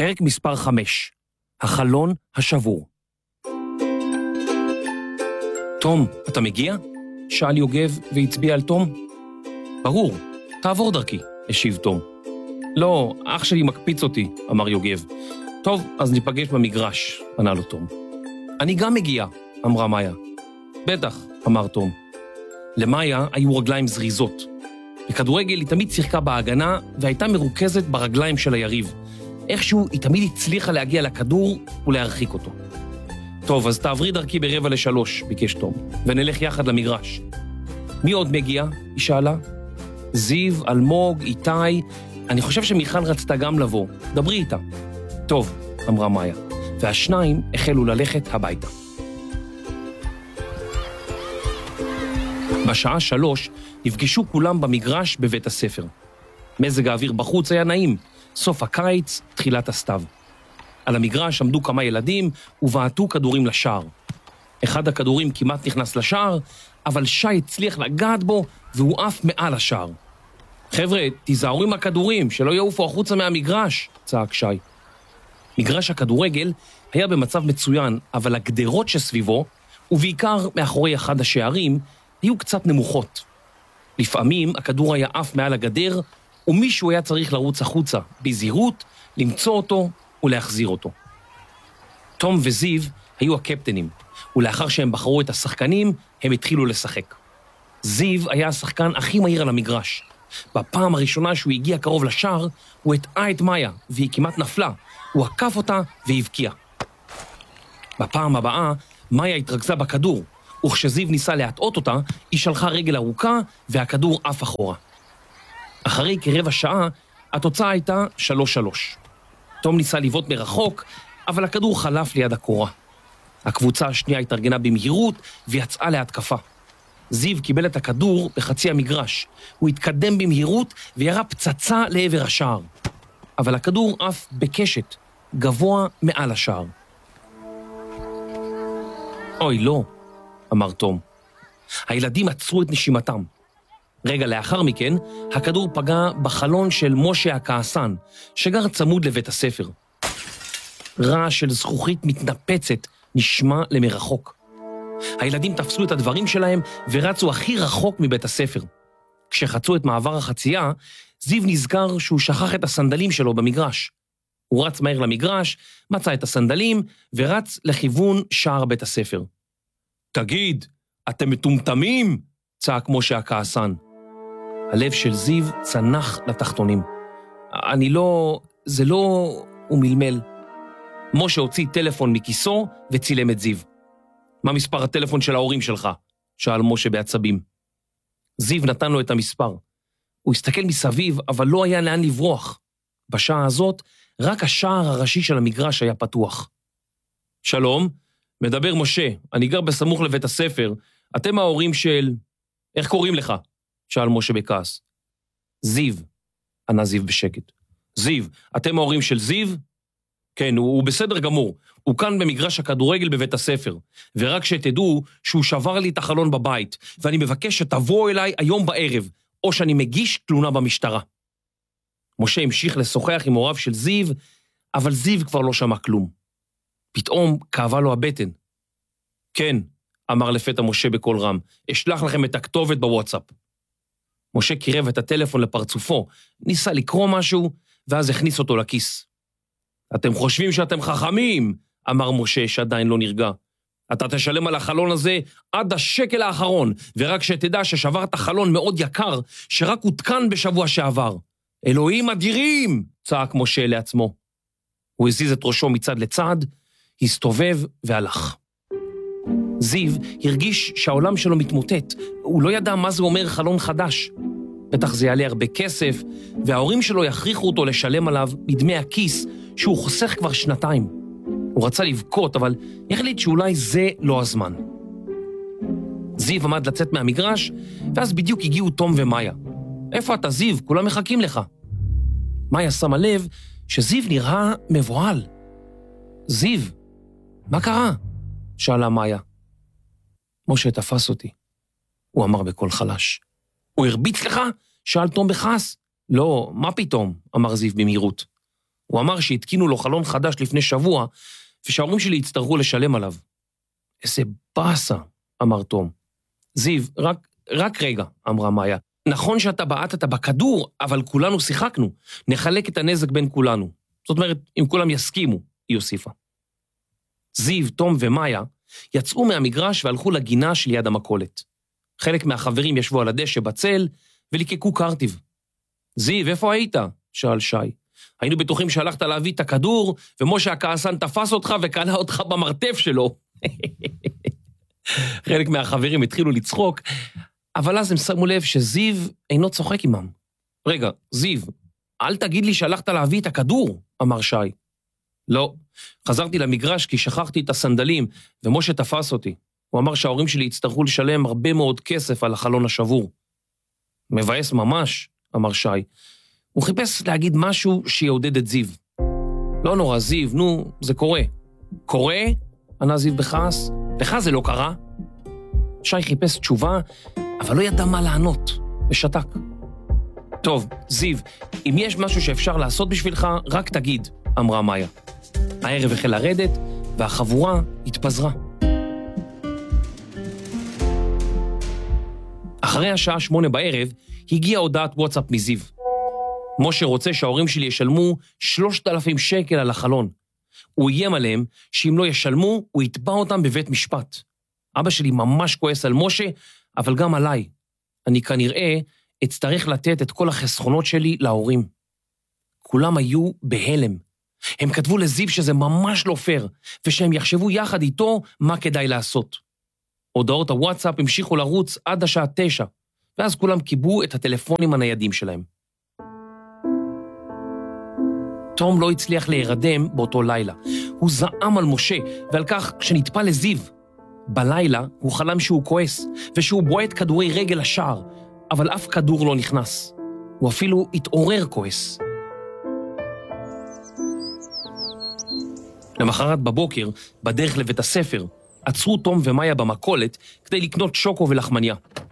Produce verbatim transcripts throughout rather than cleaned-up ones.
פרק מספר חמש, החלון השבור. תום, אתה מגיע? שאל יוגב והצביע על תום. ברור, תעבור דרכי, השיב תום. לא, אח שלי מקפיץ אותי, אמר יוגב. טוב, אז ניפגש במגרש, ענה לו תום. אני גם מגיע, אמרה מאיה. בטח, אמר תום. למאיה היו רגליים זריזות. בכדורגל היא תמיד שיחקה בהגנה והייתה מרוכזת ברגליים של היריב. איכשהו היא תמיד הצליחה להגיע לכדור ולהרחיק אותו. טוב, אז תעברי דרכי ברבע לשלוש, ביקש תום, ונלך יחד למגרש. מי עוד מגיע? היא שאלה. זיו, אלמוג, איתי, אני חושב שמיכל רצתה גם לבוא. דברי איתה. טוב, אמרה מאיה, והשניים החלו ללכת הביתה. בשעה שלוש נפגשו כולם במגרש בבית הספר. מזג האוויר בחוץ היה נעים, סוף הקיץ, תחילת הסתיו. על המגרש עמדו כמה ילדים ובעטו כדורים לשער. אחד הכדורים כמעט נכנס לשער, אבל שי הצליח לגעת בו והוא עף מעל השער. חבר'ה, תיזהרו עם הכדורים, שלא יעופו החוצה מהמגרש, צעק שי. מגרש הכדורגל היה במצב מצוין, אבל הגדרות שסביבו, ובעיקר מאחורי אחד השערים, היו קצת נמוכות. לפעמים הכדור היה עף מעל הגדר, ומישהו היה צריך לרוץ החוצה, בזהירות, למצוא אותו ולהחזיר אותו. תום וזיו היו הקפטנים, ולאחר שהם בחרו את השחקנים, הם התחילו לשחק. זיו היה השחקן הכי מהיר על המגרש. בפעם הראשונה שהוא הגיע קרוב לשער, הוא הטעה את מאיה, והיא כמעט נפלה. הוא עקף אותה והבקיע. בפעם הבאה, מאיה התרכזה בכדור, וכשזיו ניסה להטעות אותה, היא שלחה רגל ארוכה והכדור עף אחורה. אחרי כרבע שעה, התוצאה הייתה שלוש שלוש. תום ניסה לבעוט מרחוק, אבל הכדור חלף ליד הקורה. הקבוצה השנייה התארגנה במהירות ויצאה להתקפה. זיו קיבל את הכדור בחצי המגרש. הוא התקדם במהירות וירה פצצה לעבר השער. אבל הכדור עף בקשת, גבוה מעל השער. אוי, לא, אמר תום. הילדים עצרו את נשימתם. רגע לאחר מכן, הכדור פגע בחלון של משה הכעסן, שגר צמוד לבית הספר. רעש של זכוכית מתנפצת נשמע למרחוק. הילדים תפסו את הדברים שלהם ורצו הכי רחוק מבית הספר. כשחצו את מעבר החצייה, זיו נזכר שהוא שכח את הסנדלים שלו במגרש. הוא רץ מהר למגרש, מצא את הסנדלים ורץ לכיוון שער בית הספר. תגיד, אתם מטומטמים? צעק משה הכעסן. הלב של זיו צנח לתחתונים. אני לא... זה לא... הוא מלמל. משה הוציא טלפון מכיסו וצילם את זיו. מה מספר הטלפון של ההורים שלך? שאל משה בעצבים. זיו נתן לו את המספר. הוא הסתכל מסביב, אבל לא היה לאן לברוח. בשעה הזאת, רק השער הראשי של המגרש היה פתוח. שלום, מדבר משה, אני גר בסמוך לבית הספר. אתם ההורים של... איך קוראים לך? שאל משה בכעס. זיו, ענה זיו בשקט. זיו, אתם ההורים של זיו? כן, הוא, הוא בסדר גמור. הוא כאן במגרש הכדורגל בבית הספר. ורק שתדעו שהוא שבר לי את החלון בבית, ואני מבקש שתבואו אליי היום בערב, או שאני מגיש תלונה במשטרה. משה המשיך לשוחח עם הוריו של זיו, אבל זיו כבר לא שמע כלום. פתאום כאבה לו הבטן. כן, אמר לפתע משה בקול רם, אשלח לכם את הכתובת בוואטסאפ. משה קירב את הטלפון לפרצופו, ניסה לקרוא משהו, ואז הכניס אותו לכיס. אתם חושבים שאתם חכמים, אמר משה שעדיין לא נרגע. אתה תשלם על החלון הזה עד השקל האחרון, ורק שתדע ששברת חלון מאוד יקר, שרק הותקן בשבוע שעבר. אלוהים אדירים, צעק משה לעצמו. הוא הזיז את ראשו מצד לצד, הסתובב והלך. זיו הרגיש שהעולם שלו מתמוטט, הוא לא ידע מה זה אומר חלון חדש. בטח זה יעלה הרבה כסף, וההורים שלו יכריחו אותו לשלם עליו בדמי הכיס שהוא חוסך כבר שנתיים. הוא רצה לבכות, אבל החליט שאולי זה לא הזמן. זיו עמד לצאת מהמגרש, ואז בדיוק הגיעו תום ומאיה. איפה אתה זיו? כולם מחכים לך. מאיה שמה לב שזיו נראה מבועל. זיו, מה קרה? שאלה מאיה. משה תפס אותי, הוא אמר בקול חלש. הוא הרביץ לך? שאל תום בכעס. לא, מה פתאום? אמר זיו במהירות. הוא אמר שהתקינו לו חלון חדש לפני שבוע, ושההורים שלי יצטרכו לשלם עליו. איזה באסה, אמר תום. זיו, רק, רק רגע, אמרה מאיה. נכון שאתה בעטת בכדור, אבל כולנו שיחקנו. נחלק את הנזק בין כולנו. זאת אומרת, אם כולם יסכימו, היא הוסיפה. זיו, תום ומאיה יצאו מהמגרש והלכו לגינה של יד המכולת. חלק מהחברים ישבו על הדשא בצל וליקקו קרטיב. זיו, איפה היית? שאל שי. היינו בטוחים שהלכת להביא את הכדור, ומשה הכעסן תפס אותך וקנה אותך במרתף שלו. חלק מהחברים התחילו לצחוק, אבל אז הם שמו לב שזיו אינו צוחק עמם. רגע, זיו, אל תגיד לי שהלכת להביא את הכדור, אמר שי. לא, חזרתי למגרש כי שכחתי את הסנדלים, ומשה תפס אותי. הוא אמר שההורים שלי יצטרכו לשלם הרבה מאוד כסף על החלון השבור. מבאס ממש, אמר שי. הוא חיפש להגיד משהו שיעודד את זיו. לא נורא, זיו, נו, זה קורה. קורה? ענה זיו בכעס. לך זה לא קרה. שי חיפש תשובה, אבל לא ידע מה לענות, ושתק. טוב, זיו, אם יש משהו שאפשר לעשות בשבילך, רק תגיד, אמרה מאיה. הערב החל לרדת, והחבורה התפזרה. אחרי השעה שמונה בערב, הגיעה הודעת וואטסאפ מזיו. משה רוצה שההורים שלי ישלמו שלושת אלפים שקל על החלון. הוא איים עליהם שאם לא ישלמו, הוא יתבע אותם בבית משפט. אבא שלי ממש כועס על משה, אבל גם עליי. אני כנראה אצטרך לתת את כל החסכונות שלי להורים. כולם היו בהלם. הם כתבו לזיו שזה ממש לא פייר, ושהם יחשבו יחד איתו מה כדאי לעשות. הודעות הוואטסאפ המשיכו לרוץ עד השעה תשע, ואז כולם קיבלו את הטלפונים הניידים שלהם. תום לא הצליח להירדם באותו לילה. הוא זעם על משה, ועל כך שנטפל לזיו. בלילה הוא חלם שהוא כועס, ושהוא בועט כדורי רגל לשער, אבל אף כדור לא נכנס. הוא אפילו התעורר כועס. למחרת בבוקר, בדרך לבית הספר, עצרו תום ומאיה במכולת כדי לקנות שוקו ולחמניה.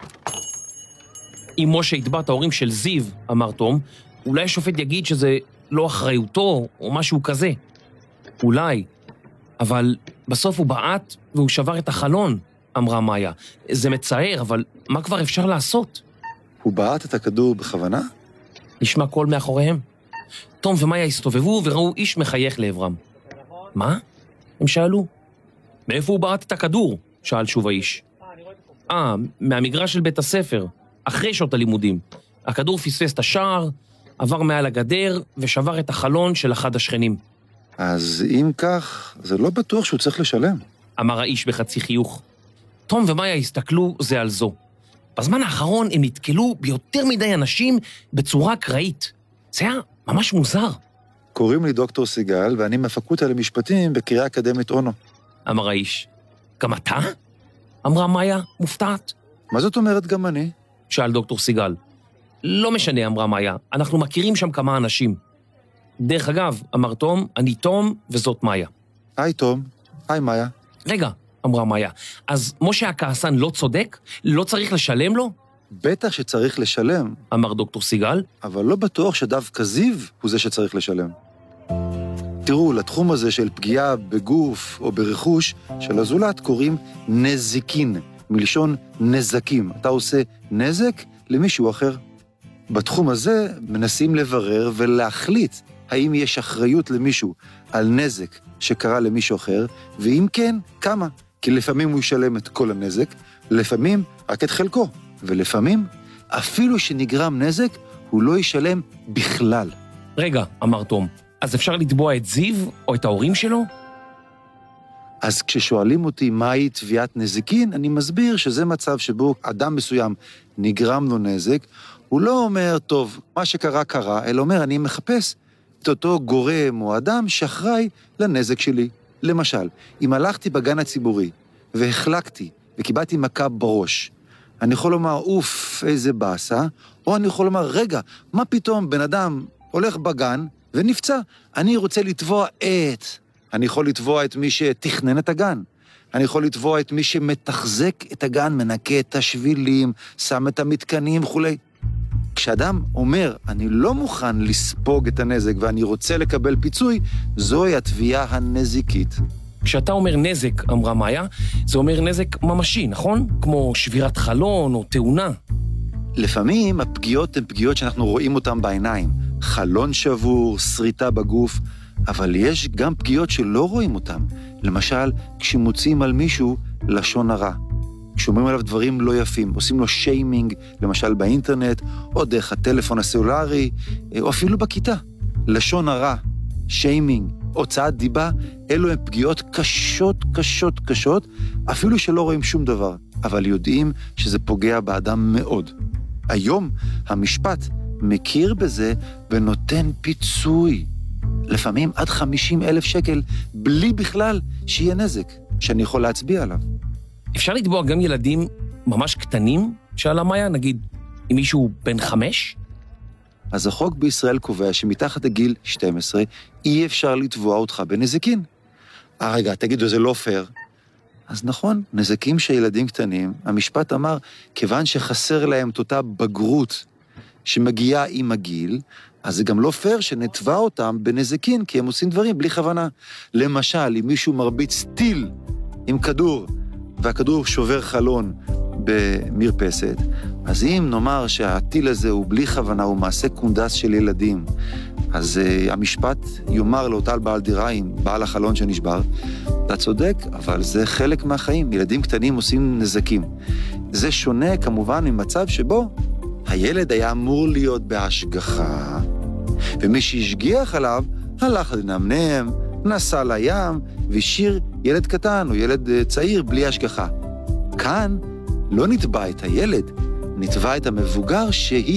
אם משה יתבע את ההורים של זיו, אמר תום, אולי השופט יגיד שזה לא אחריותו או משהו כזה. אולי, אבל בסוף הוא בעט והוא שבר את החלון, אמרה מאיה. זה מצער, אבל מה כבר אפשר לעשות? הוא בעט את הכדור בכוונה? נשמע קול מאחוריהם. תום ומאיה הסתובבו וראו איש מחייך לעברם. מה? הם שאלו. מאיפה הוא בעט את הכדור? שאל שוב האיש. אה, מהמגרש של בית הספר, אחרי שעות הלימודים. הכדור פספס את השער, עבר מעל הגדר ושבר את החלון של אחד השכנים. אז אם כך, זה לא בטוח שהוא צריך לשלם. אמר האיש בחצי חיוך. תום ומאיה הסתכלו זה על זו. בזמן האחרון הם נתקלו ביותר מדי אנשים בצורה אקראית. זה היה ממש מוזר. קוראים לי דוקטור סיגל, ואני מפקולטה למשפטים בקריה אקדמית אונו. אמר האיש. גם אתה? אמרה מאיה, מופתעת. מה זאת אומרת גם אני? שאל דוקטור סיגל. לא משנה, אמרה מאיה, אנחנו מכירים שם כמה אנשים. דרך אגב, אמר תום, אני תום וזאת מאיה. היי תום, היי מאיה. רגע, אמרה מאיה, אז משה הכעסן לא צודק? לא צריך לשלם לו? בטח שצריך לשלם. אמר דוקטור סיגל. אבל לא בטוח שדווקא זיו הוא זה שצריך לשלם. תראו, לתחום הזה של פגיעה בגוף או ברכוש של הזולת קוראים נזיקין, מלשון נזקים. אתה עושה נזק למישהו אחר. בתחום הזה מנסים לברר ולהחליט האם יש אחריות למישהו על נזק שקרה למישהו אחר, ואם כן, כמה. כי לפעמים הוא ישלם את כל הנזק, לפעמים רק את חלקו, ולפעמים אפילו שנגרם נזק הוא לא ישלם בכלל. רגע, אמר תום, אז אפשר לתבוע את זיו או את ההורים שלו? אז כששואלים אותי מהי תביעת נזיקין, אני מסביר שזה מצב שבו אדם מסוים נגרם לו נזק, הוא לא אומר, טוב, מה שקרה קרה, אלא אומר, אני מחפש את אותו גורם או אדם שאחראי לנזק שלי. למשל, אם הלכתי בגן הציבורי והחלקתי וקיבלתי מכה בראש, אני יכול לומר, אוף, איזה באסה, או אני יכול לומר, רגע, מה פתאום בן אדם הולך בגן ונפצע? אני רוצה לתבוע את... אני יכול לתבוע את מי שתכנן את הגן. אני יכול לתבוע את מי שמתחזק את הגן, מנקה את השבילים, שם את המתקנים וכו'. כשאדם אומר, אני לא מוכן לספוג את הנזק ואני רוצה לקבל פיצוי, זוהי התביעה הנזיקית. כשאתה אומר נזק, אמרה מאיה, זה אומר נזק ממשי, נכון? כמו שבירת חלון או תאונה. לפעמים הפגיעות הן פגיעות שאנחנו רואים אותן בעיניים. חלון שבור, שריטה בגוף, אבל יש גם פגיעות שלא רואים אותן. למשל, כשמוצאים על מישהו לשון הרע. כשאומרים עליו דברים לא יפים, עושים לו שיימינג, למשל באינטרנט, או דרך הטלפון הסלולרי, או אפילו בכיתה. לשון הרע, שיימינג, הוצאת דיבה, אלו הן פגיעות קשות, קשות, קשות, אפילו שלא רואים שום דבר, אבל יודעים שזה פוגע באדם מאוד. היום המשפט מכיר בזה ונותן פיצוי. לפעמים עד חמישים אלף שקל, בלי בכלל שיהיה נזק, שאני יכול להצביע עליו. אפשר לתבוע גם ילדים ממש קטנים, שאלה מאיה, נגיד, אם מישהו בן חמש? אז החוק בישראל קובע שמתחת לגיל שתים עשרה אי אפשר לתבוע אותך בנזיקין. אה, רגע, תגידו, זה לא פייר. אז נכון, נזקים של ילדים קטנים, המשפט אמר, כיוון שחסר להם את אותה בגרות שמגיעה עם הגיל, אז זה גם לא פייר שנתבע אותם בנזיקין, כי הם עושים דברים בלי כוונה. למשל, אם מישהו מרביץ טיל עם כדור, והכדור שובר חלון במרפסת, אז אם נאמר שהטיל הזה הוא בלי כוונה, הוא מעשה קונדס של ילדים, אז uh, המשפט יאמר לאותה בעל דירה עם בעל החלון שנשבר, אתה צודק, אבל זה חלק מהחיים, ילדים קטנים עושים נזקים. זה שונה כמובן ממצב שבו הילד היה אמור להיות בהשגחה, ומי שהשגיח עליו הלך לנמנם, נסע לים, והשאיר ילד קטן או ילד צעיר בלי השגחה. כאן לא נתבע את הילד, נתבע את המבוגר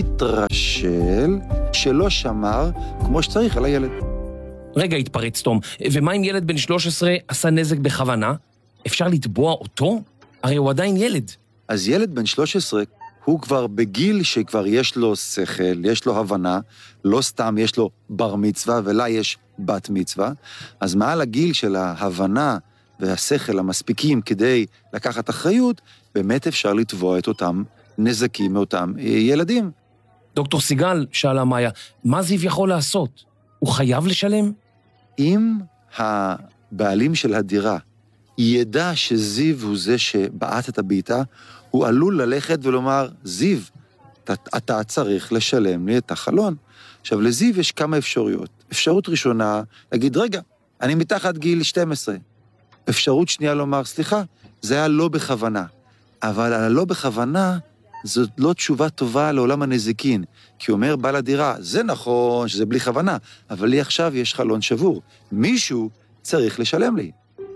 שהתרשל, שלא שמר כמו שצריך על הילד. רגע, התפרץ תום, ומה אם ילד בן שלוש עשרה עשה נזק בכוונה? אפשר לתבוע אותו? הרי הוא עדיין ילד. אז ילד בן שלוש עשרה הוא כבר בגיל שכבר יש לו שכל, יש לו הבנה, לא סתם יש לו בר מצווה ולה יש בת מצווה, אז מעל הגיל של ההבנה והשכל המספיקים כדי לקחת אחריות, באמת אפשר לתבוע את אותם נזקים מאותם ילדים. דוקטור סיגל, שאלה מאיה, מה זיו יכול לעשות? הוא חייב לשלם? אם הבעלים של הדירה ידע שזיו הוא זה שבעט את הביתה, הוא עלול ללכת ולומר, זיו, אתה, אתה צריך לשלם לי את החלון. עכשיו, לזיו יש כמה אפשרויות. אפשרות ראשונה, להגיד, רגע, אני מתחת גיל שתים עשרה. אפשרות שנייה לומר, סליחה, זה היה לא בכוונה. אבל על הלא בכוונה, זאת לא תשובה טובה לעולם הנזיקין. כי אומר בעל הדירה, זה נכון שזה בלי כוונה, אבל לי עכשיו יש חלון שבור. מישהו צריך לשלם לי.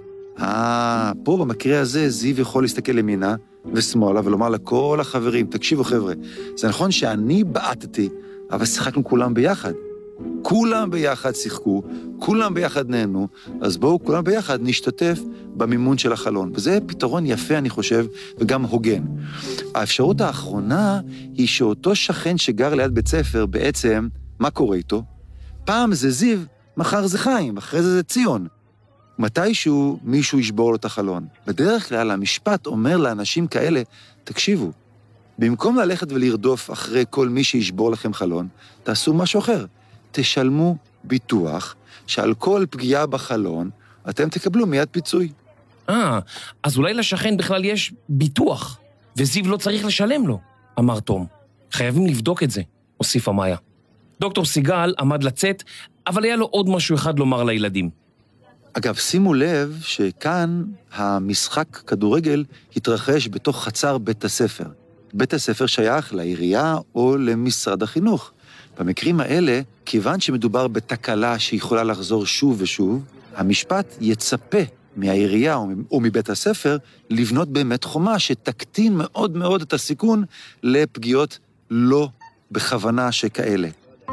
אה, פה במקרה הזה, זיו יכול להסתכל למינה ושמאלה ולומר לכל החברים, תקשיבו חבר'ה, זה נכון שאני בעטתי, אבל שיחקנו כולם ביחד. כולם ביחד שיחקו, כולם ביחד נהנו, אז בואו כולם ביחד נשתתף במימון של החלון. וזה פתרון יפה, אני חושב, וגם הוגן. האפשרות האחרונה היא שאותו שכן שגר ליד בית ספר, בעצם, מה קורה איתו? פעם זה זיו, מחר זה חיים, אחרי זה זה ציון. מתישהו מישהו ישבור לו את החלון. בדרך כלל המשפט אומר לאנשים כאלה, תקשיבו, במקום ללכת ולרדוף אחרי כל מי שישבור לכם חלון, תעשו משהו אחר. תשלמו ביטוח שעל כל פגיעה בחלון אתם תקבלו מיד פיצוי. אה, אז אולי לשכן בכלל יש ביטוח, וזיו לא צריך לשלם לו, אמר תום. חייבים לבדוק את זה, הוסיפה מאיה. דוקטור סיגל עמד לצאת, אבל היה לו עוד משהו אחד לומר לילדים. אגב, שימו לב שכאן המשחק כדורגל התרחש בתוך חצר בית הספר. בית הספר שייך לעירייה או למשרד החינוך. במקרים האלה, כיוון שמדובר בתקלה שיכולה לחזור שוב ושוב, המשפט יצפה מהעירייה או מבית הספר לבנות באמת חומה שתקטין מאוד מאוד את הסיכון לפגיעות לא בכוונה שכאלה.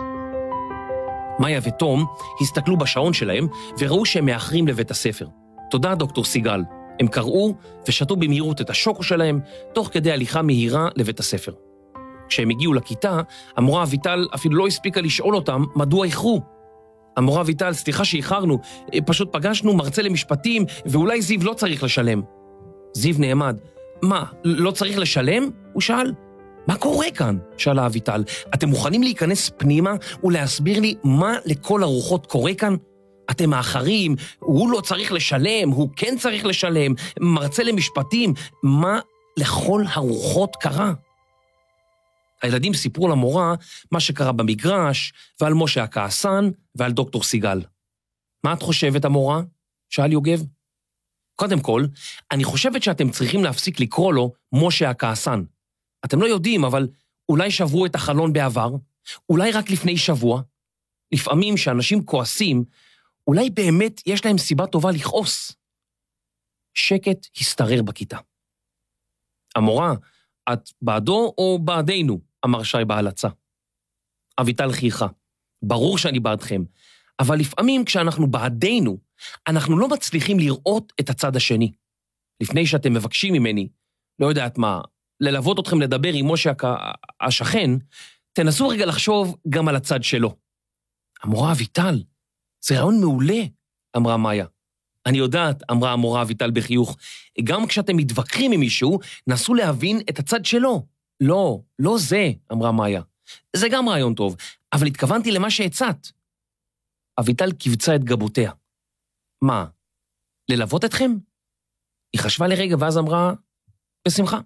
מאיה ותום הסתכלו בשעון שלהם וראו שהם מאחרים לבית הספר. תודה, דוקטור סיגל. הם קראו ושתו במהירות את השוקו שלהם, תוך כדי הליכה מהירה לבית הספר. כשהם הגיעו לכיתה, המורה אביטל אפילו לא הספיקה לשאול אותם מדוע איחרו. המורה אביטל, סליחה שאיחרנו, פשוט פגשנו מרצה למשפטים, ואולי זיו לא צריך לשלם. זיו נעמד. מה, לא צריך לשלם? הוא שאל. מה קורה כאן? שאלה אביטל. אתם מוכנים להיכנס פנימה ולהסביר לי מה לכל הרוחות קורה כאן? אתם האחרים, הוא לא צריך לשלם, הוא כן צריך לשלם, מרצה למשפטים, מה לכל הרוחות קרה? הילדים סיפרו למורה מה שקרה במגרש, ועל משה הכעסן, ועל דוקטור סיגל. מה את חושבת, המורה? שאל יוגב. קודם כל, אני חושבת שאתם צריכים להפסיק לקרוא לו משה הכעסן. אתם לא יודעים, אבל אולי שברו את החלון בעבר, אולי רק לפני שבוע. לפעמים שאנשים כועסים, אולי באמת יש להם סיבה טובה לכעוס. שקט הסתרר בכיתה. המורה, את בעדו או בעדינו? אמר שי בהלצה. אביטל חייכה. ברור שאני בעדכם, אבל לפעמים כשאנחנו בעדינו, אנחנו לא מצליחים לראות את הצד השני. לפני שאתם מבקשים ממני, לא יודעת מה, ללוות אתכם לדבר עם משה השכן, תנסו רגע לחשוב גם על הצד שלו. המורה אביטל, זה רעיון מעולה, אמרה מאיה. אני יודעת, אמרה המורה אביטל בחיוך, גם כשאתם מתווכחים עם מישהו, נסו להבין את הצד שלו. לא, לא זה, אמרה מאיה. זה גם רעיון טוב, אבל התכוונתי למה שהצעת. אביטל קבצה את גבותיה. מה, ללוות אתכם? היא חשבה לרגע ואז אמרה, בשמחה.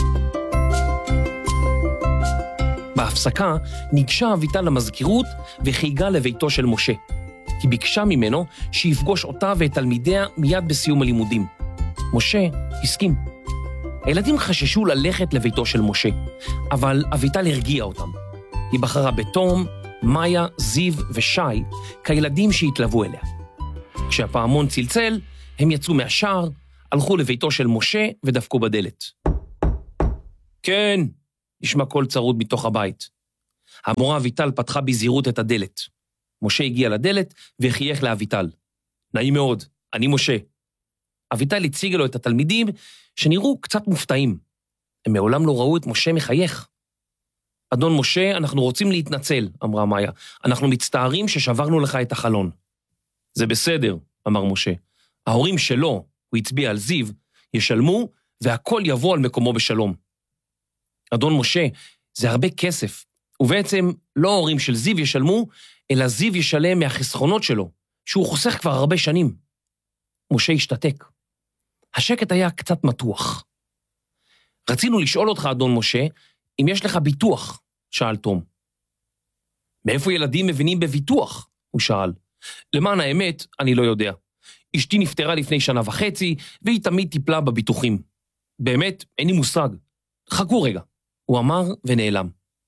בהפסקה ניגשה אביטל למזכירות וחייגה לביתו של משה. היא ביקשה ממנו שיפגוש אותה ואת תלמידיה מיד בסיום הלימודים. משה הסכים. הילדים חששו ללכת לביתו של משה, אבל אביטל הרגיעה אותם. היא בחרה בתום, מאיה, זיו ושי כילדים שהתלוו אליה. כשהפעמון צלצל, הם יצאו מהשער, הלכו לביתו של משה ודפקו בדלת. כן, נשמע קול צרוד מתוך הבית. המורה אביטל פתחה בזהירות את הדלת. משה הגיע לדלת וחייך לאביטל. נעים מאוד, אני משה. אביטל הציגה לו את התלמידים שנראו קצת מופתעים. הם מעולם לא ראו את משה מחייך. אדון משה, אנחנו רוצים להתנצל, אמרה מאיה. אנחנו מצטערים ששברנו לך את החלון. זה בסדר, אמר משה. ההורים שלו, הוא הצביע על זיו, ישלמו והכל יבוא על מקומו בשלום. אדון משה, זה הרבה כסף, ובעצם לא ההורים של זיו ישלמו, אלא זיו ישלם מהחסכונות שלו, שהוא חוסך כבר הרבה שנים. משה השתתק. השקט היה קצת מתוח. רצינו לשאול אותך, אדון משה, אם יש לך ביטוח, שאל תום. מאיפה ילדים מבינים בביטוח? הוא שאל. למען האמת, אני לא יודע. אשתי נפטרה לפני שנה וחצי, והיא תמיד טיפלה בביטוחים. באמת, אין לי מושג. חכו רגע, הוא אמר ונעלם.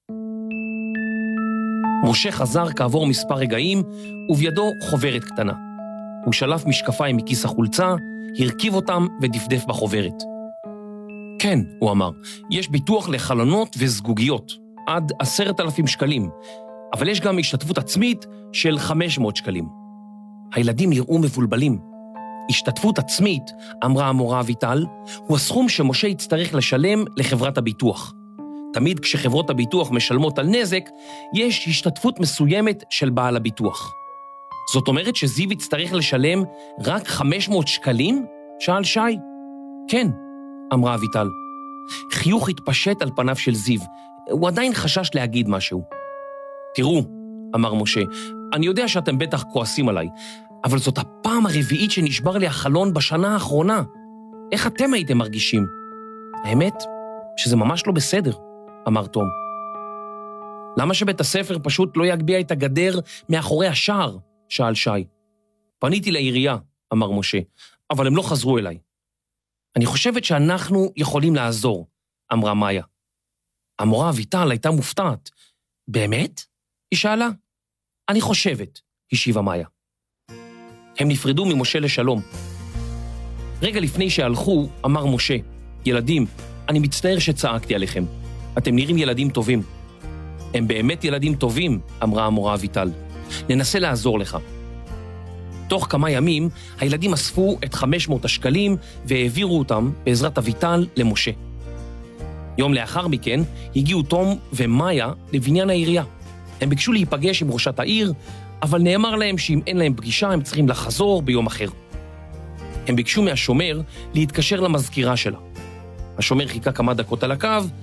משה חזר כעבור מספר רגעים, ובידו חוברת קטנה. הוא שלף משקפיים מכיס החולצה, הרכיב אותם ודפדף בחוברת. כן, הוא אמר, יש ביטוח לחלונות וזגוגיות, עד עשרת אלפים שקלים, אבל יש גם השתתפות עצמית של חמש מאות שקלים. הילדים נראו מבולבלים. השתתפות עצמית, אמרה המורה אביטל, הוא הסכום שמשה יצטרך לשלם לחברת הביטוח. תמיד כשחברות הביטוח משלמות על נזק, יש השתתפות מסוימת של בעל הביטוח. זאת אומרת שזיו יצטרך לשלם רק חמש מאות שקלים? שאל שי. כן, אמרה אביטל. חיוך התפשט על פניו של זיו, הוא עדיין חשש להגיד משהו. תראו, אמר משה, אני יודע שאתם בטח כועסים עליי, אבל זאת הפעם הרביעית שנשבר לי החלון בשנה האחרונה. איך אתם הייתם מרגישים? האמת שזה ממש לא בסדר, אמר תום. למה שבית הספר פשוט לא יגביה את הגדר מאחורי השער? שאל שי. פניתי לעירייה, אמר משה, אבל הם לא חזרו אליי. אני חושבת שאנחנו יכולים לעזור, אמרה מאיה. המורה אביטל הייתה מופתעת. באמת? היא שאלה. אני חושבת, השיבה מאיה. הם נפרדו ממשה לשלום. רגע לפני שהלכו, אמר משה, ילדים, אני מצטער שצעקתי עליכם. אתם נראים ילדים טובים. הם באמת ילדים טובים, אמרה המורה אביטל. ננסה לעזור לך. תוך כמה ימים, הילדים אספו את חמש מאות השקלים והעבירו אותם בעזרת אביטל למשה. יום לאחר מכן הגיעו תום ומאיה לבניין העירייה. הם ביקשו להיפגש עם ראשת העיר, אבל נאמר להם שאם אין להם פגישה הם צריכים לחזור ביום אחר. הם ביקשו מהשומר להתקשר למזכירה שלה. השומר חיכה כמה דקות על הקו,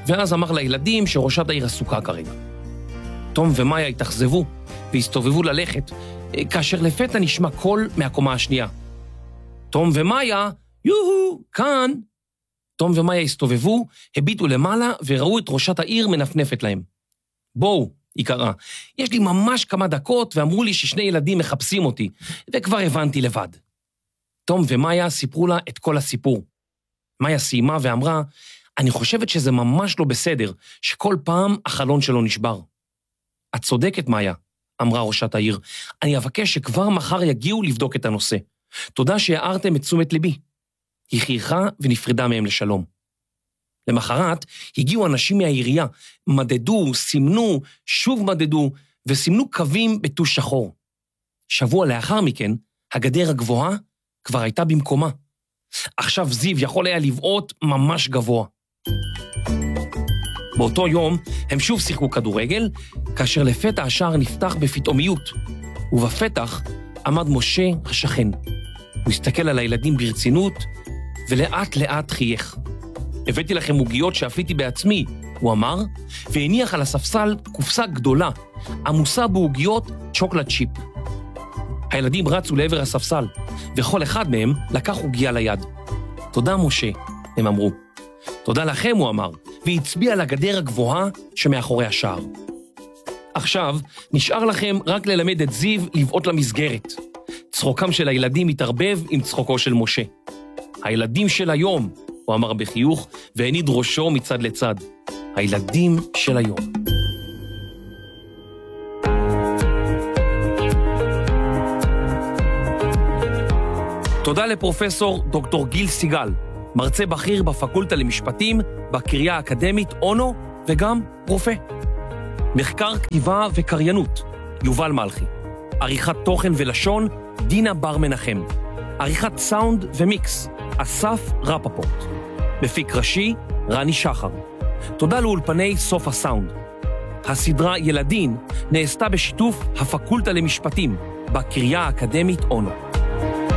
ואז אמר לילדים שראשת העיר עסוקה כרגע. תום ומאיה התאכזבו והסתובבו ללכת, כאשר לפתע נשמע קול מהקומה השנייה. תום ומאיה, יוהו, כאן. תום ומאיה הסתובבו, הביטו למעלה וראו את ראשת העיר מנפנפת להם. בואו, היא קראה, יש לי ממש כמה דקות ואמרו לי ששני ילדים מחפשים אותי, וכבר הבנתי לבד. תום ומאיה סיפרו לה את כל הסיפור. מאיה סיימה ואמרה, אני חושבת שזה ממש לא בסדר, שכל פעם החלון שלו נשבר. את צודקת, מאיה, אמרה ראשת העיר, אני אבקש שכבר מחר יגיעו לבדוק את הנושא. תודה שהערתם את תשומת ליבי. היא חייכה ונפרדה מהם לשלום. למחרת הגיעו אנשים מהעירייה, מדדו, סימנו, שוב מדדו, וסימנו קווים בטוש שחור. שבוע לאחר מכן, הגדר הגבוהה כבר הייתה במקומה. עכשיו זיו יכול היה לבעוט ממש גבוה. באותו יום הם שוב שיחקו כדורגל, כאשר לפתע השער נפתח בפתאומיות, ובפתח עמד משה השכן. הוא הסתכל על הילדים ברצינות, ולאט לאט חייך. הבאתי לכם מוגיות שאפיתי בעצמי, הוא אמר, והניח על הספסל קופסה גדולה, עמוסה בעוגיות צ'וקולד צ'יפ. הילדים רצו לעבר הספסל, וכל אחד מהם לקח עוגיה ליד. תודה משה, הם אמרו. תודה לכם, הוא אמר, והצביע על הגדר הגבוהה שמאחורי השער. עכשיו נשאר לכם רק ללמד את זיו לבעוט למסגרת. צחוקם של הילדים מתערבב עם צחוקו של משה. הילדים של היום, הוא אמר בחיוך, והניד ראשו מצד לצד. הילדים של היום. תודה לפרופסור דוקטור גיל סיגל, מרצה בכיר בפקולטה למשפטים, בקריה האקדמית אונו, וגם רופא. מחקר כתיבה וקריינות, יובל מלכי. עריכת תוכן ולשון, דינה בר מנחם. עריכת סאונד ומיקס, אסף רפפורט. מפיק ראשי, רני שחר. תודה לאולפני סוף הסאונד. הסדרה ילדין נעשתה בשיתוף הפקולטה למשפטים, בקריה האקדמית אונו.